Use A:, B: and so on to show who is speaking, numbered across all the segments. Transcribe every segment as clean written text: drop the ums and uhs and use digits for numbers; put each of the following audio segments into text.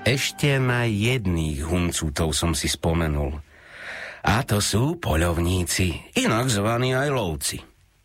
A: Ešte na jedných huncútov som si spomenul. A to sú poľovníci, inak zvaní aj lovci.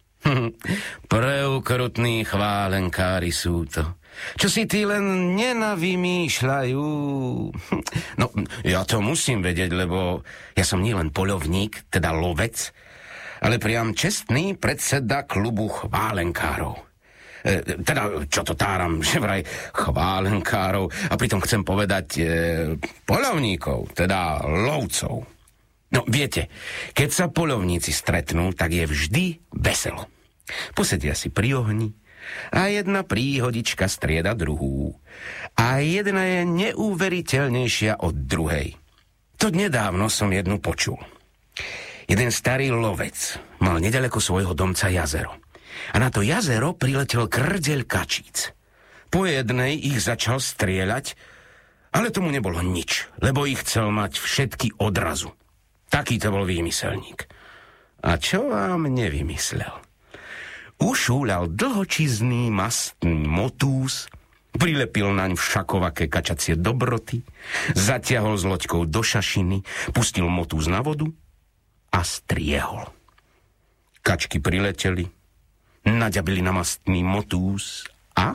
A: Preukrutní chválenkári sú to. Čo si tí len nenavymýšľajú. No, ja to musím vedieť, lebo ja som nielen poľovník, teda lovec, ale priam čestný predseda klubu chválenkárov. Teda, čo to táram, že vraj chválenkárov, a pritom chcem povedať poľovníkov, teda lovcov. No, viete, keď sa poľovníci stretnú, tak je vždy veselo. Posedia si pri ohni a jedna príhodička strieda druhú. A jedna je neuveriteľnejšia od druhej. To nedávno som jednu počul. Jeden starý lovec mal nedaleko svojho domca jazero. A na to jazero priletel krdeľ kačíc. Po jednej ich začal strieľať, ale tomu nebolo nič, lebo ich chcel mať všetky odrazu. Taký to bol výmyselník. A čo vám nevymyslel? Ušúľal dlhočizný mastný motús, prilepil naň všakovaké kačacie dobroty, zatiahol s loďkou do šašiny, pustil motús na vodu a striehol. Kačky prileteli, naďabili na mastný motús a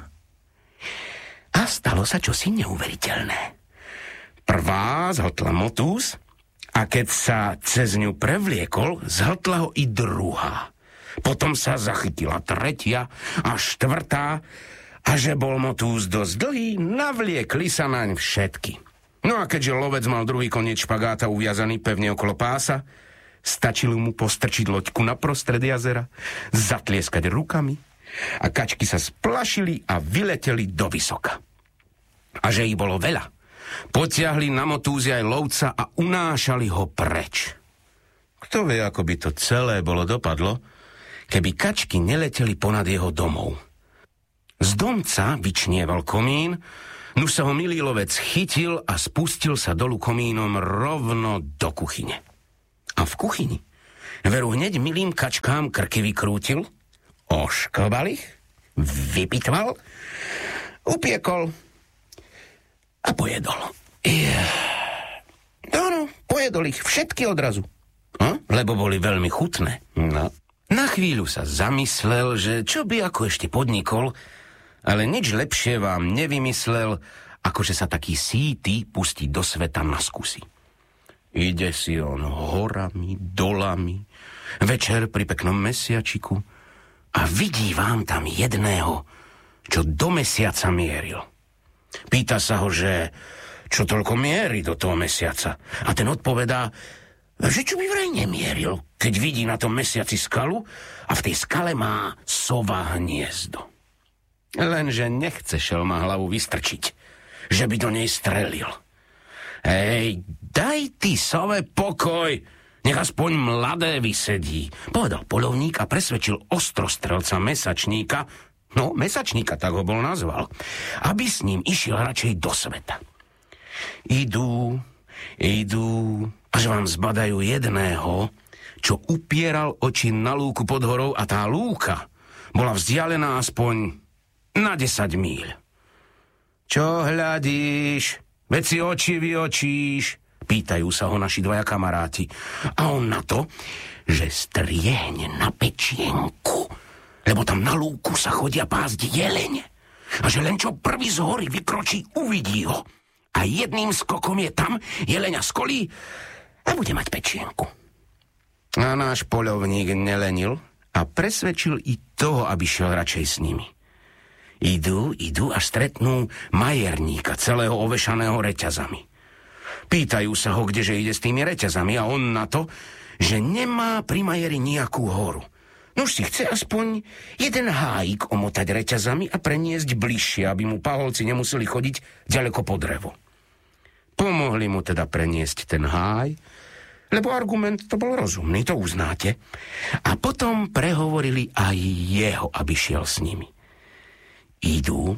A: stalo sa čosi neuveriteľné. Prvá zhltla motús a keď sa cez ňu prevliekol, zhltla ho i druhá. Potom sa zachytila tretia a štvrtá a že bol motús dosť dlhý, navliekli sa naň všetky. No a keďže lovec mal druhý koniec špagáta uviazaný pevne okolo pása, stačilo mu postrčiť loďku naprostred jazera, zatlieskať rukami a kačky sa splašili a vyleteli do vysoka. A že ich bolo veľa, potiahli na motúzi aj lovca a unášali ho preč. Kto vie, ako by to celé bolo dopadlo, keby kačky neleteli ponad jeho domov. Z domca vyčnieval komín, nuž sa ho milý lovec chytil a spustil sa dolu komínom rovno do kuchyne. A v kuchyni veru hneď milým kačkám krky vykrútil, ošklbal ich, vypitval, upiekol a pojedol. No, pojedol ich všetky odrazu, lebo boli veľmi chutné. No. Na chvíľu sa zamyslel, že čo by ako ešte podnikol, ale nič lepšie vám nevymyslel, ako že sa taký sýty pustí do sveta na skúsi. Ide si on horami, dolami, večer pri peknom mesiačiku a vidí vám tam jedného, čo do mesiaca mieril. Pýta sa ho, že čo toľko mierí do toho mesiaca. A ten odpovedá, že čo by vraj nemieril, keď vidí na tom mesiaci skalu a v tej skale má sova hniezdo. Lenže nechce šelma hlavu vystrčiť, že by do nej strelil. Hej, daj ty sove pokoj, nech aspoň mladé vysedí, povedal poľovník a presvedčil ostrostrelca Mesačníka, Mesačníka tak ho bol nazval, aby s ním išiel radšej do sveta. Idú, až vám zbadajú jedného, čo upieral oči na lúku pod horou a tá lúka bola vzdialená aspoň na 10 míľ. Čo hľadíš? Veď si oči vyočíš, pýtajú sa ho naši dvaja kamaráti. A on na to, že striehne na pečienku, lebo tam na lúku sa chodia pásť jelene. A že len čo prvý z hory vykročí, uvidí ho. A jedným skokom je tam, jeleňa skolí a bude mať pečienku. A náš poľovník nelenil a presvedčil i toho, aby šiel radšej s nimi. Idú a stretnú majerníka, celého ovešaného reťazami. Pýtajú sa ho, kdeže ide s tými reťazami a on na to, že nemá pri majeri nejakú horu. Nož si chce aspoň jeden hájik omotať reťazami a preniesť bližšie, aby mu paholci nemuseli chodiť ďaleko po drevo. Pomohli mu teda preniesť ten háj, lebo argument to bol rozumný, to uznáte. A potom prehovorili aj jeho, aby šiel s nimi. Idú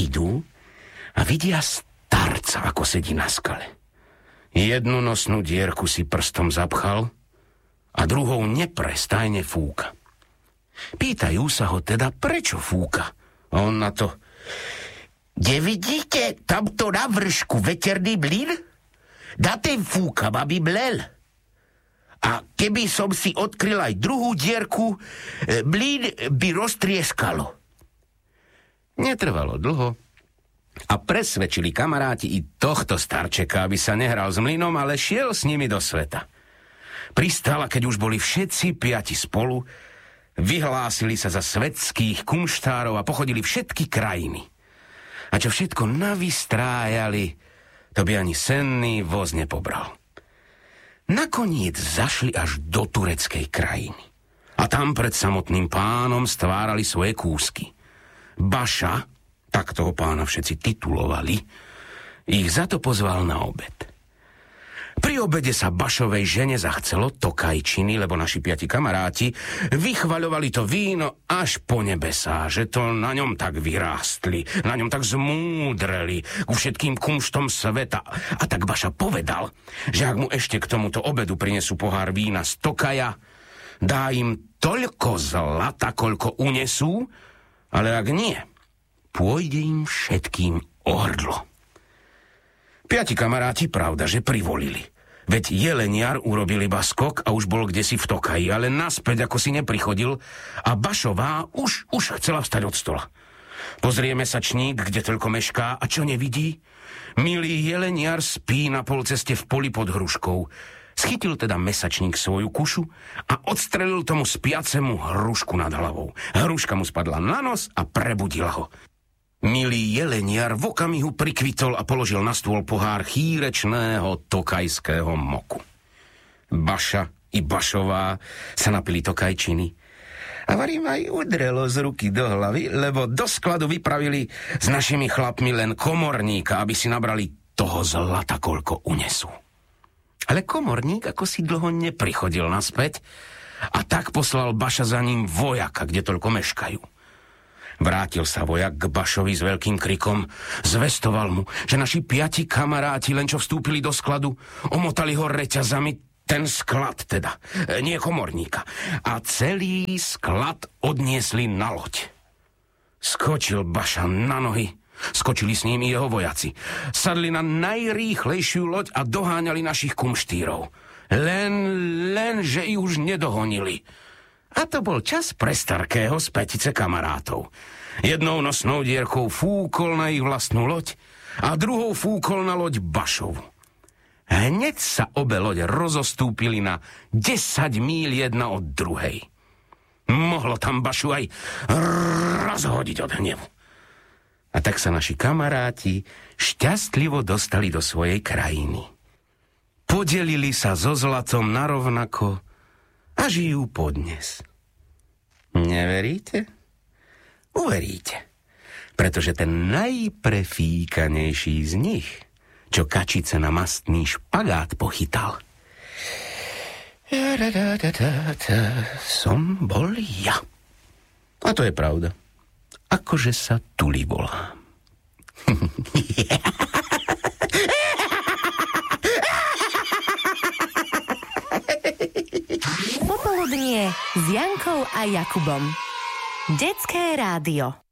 A: a vidia starca, ako sedí na skale. Jednu nosnú dierku si prstom zapchal a druhou neprestajne fúka. Pýtajú sa ho teda, prečo fúka. A on na to, Nevidíte tamto na vršku veterný mlyn? Na ten fúka, aby mlel. A keby som si odkryl aj druhú dierku, mlyn by roztrieskalo. Netrvalo dlho a presvedčili kamaráti i tohto starčeka, aby sa nehral s mlynom, ale šiel s nimi do sveta. Pristal, keď už boli všetci 5 spolu, vyhlásili sa za svetských kumštárov a pochodili všetky krajiny. A čo všetko navystrájali, to by ani senný voz nepobral. Nakoniec zašli až do tureckej krajiny. A tam pred samotným pánom stvárali svoje kúsky. Baša, tak toho pána všetci titulovali, ich za to pozval na obed. Pri obede sa Bašovej žene zachcelo tokajčiny, lebo naši 5 kamaráti vychvaľovali to víno až po nebesá, že to na ňom tak vyrástli, na ňom tak zmúdreli ku všetkým kumštom sveta. A tak Baša povedal, že ak mu ešte k tomuto obedu prinesú pohár vína z Tokaja, dá im toľko zlata, koľko unesú, ale ak nie, pôjde im všetkým o hrdlo. 5 kamaráti, pravda, že privolili. Veď jeleniar urobil iba skok a už bol kdesi v Tokaji, ale naspäť ako si neprichodil a Bašová už chcela vstať od stola. Pozrie mesačník, kde toľko mešká a čo nevidí? Milý jeleniar spí na polceste v poli pod hruškou. Schytil teda mesačník svoju kušu a odstrelil tomu spiacemu hrušku nad hlavou. Hruška mu spadla na nos a prebudila ho. Milý jeleniar v okamihu prikvitol a položil na stôl pohár chýrečného tokajského moku. Baša i Bašová sa napili tokajčiny a varím aj udrelo z ruky do hlavy, lebo do skladu vypravili s našimi chlapmi len komorníka, aby si nabrali toho zlata, koľko unesú. Ale komorník ako si dlho neprichodil naspäť a tak poslal Baša za ním vojaka, kde toľko meškajú. Vrátil sa vojak k Bašovi s veľkým krikom, zvestoval mu, že naši 5 kamaráti, len čo vstúpili do skladu, omotali ho reťazami, ten sklad teda, nie komorníka, a celý sklad odniesli na loď. Skočil Baša na nohy, skočili s ním i jeho vojaci. Sadli na najrýchlejšiu loď a doháňali našich kumštírov. Len, že ich už nedohonili. A to bol čas pre starkého z 5 kamarátov. Jednou nosnou dierkou fúkol na ich vlastnú loď a druhou fúkol na loď Bašovu. Hneď sa obe lode rozostúpili na 10 míľ jedna od druhej. Mohlo tam Bašu aj rozhodiť od hnevu. A tak sa naši kamaráti šťastlivo dostali do svojej krajiny. Podelili sa so zlatom narovnako a žijú podnes. Neveríte? Uveríte. Pretože ten najprefíkanejší z nich, čo kačice na mastný špagát pochytal, som bol ja. A to je pravda. Akože sa Tuli volám.
B: Popoludnie s Jankou a Jakubom. Detské rádio.